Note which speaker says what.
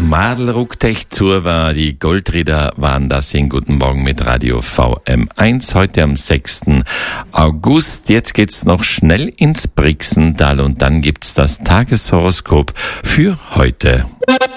Speaker 1: Madel ruckt echt zu, war die Goldrieder waren das in Guten Morgen mit Radio VM1 heute am 6. August. Jetzt geht's noch schnell ins Brixental und dann gibt's das Tageshoroskop für heute.